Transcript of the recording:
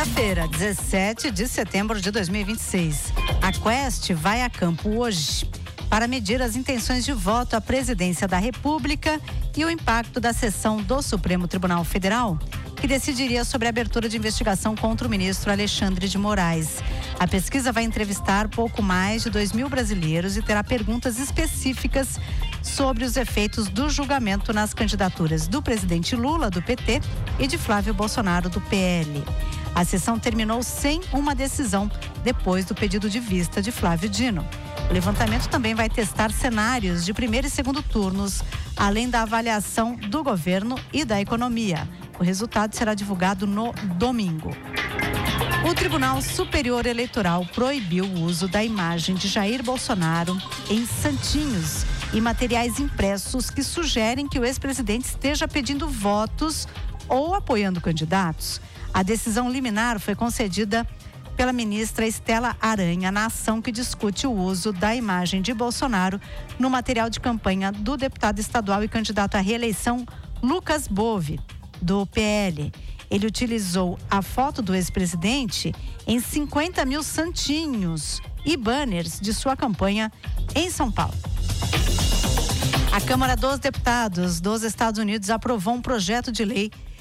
Quinta-feira, 17 de setembro de 2026. A Quest vai a campo hoje para medir as intenções de voto à presidência da República e o impacto da sessão do Supremo Tribunal Federal, que decidiria sobre a abertura de investigação contra o ministro Alexandre de Moraes. A pesquisa vai entrevistar pouco mais de 2.000 brasileiros e terá perguntas específicas sobre os efeitos do julgamento nas candidaturas do presidente Lula, do PT, e de Flávio Bolsonaro, do PL. A sessão terminou sem uma decisão, depois do pedido de vista de Flávio Dino. O levantamento também vai testar cenários de primeiro e segundo turnos, além da avaliação do governo e da economia. O resultado será divulgado no domingo. O Tribunal Superior Eleitoral proibiu o uso da imagem de Jair Bolsonaro em santinhos e materiais impressos que sugerem que o ex-presidente esteja pedindo votos ou apoiando candidatos. A decisão liminar foi concedida pela ministra Estela Aranha na ação que discute o uso da imagem de Bolsonaro no material de campanha do deputado estadual e candidato à reeleição Lucas Bove, do PL. Ele utilizou a foto do ex-presidente em 50 mil santinhos e banners de sua campanha em São Paulo. A Câmara dos Deputados dos Estados Unidos aprovou um projeto de lei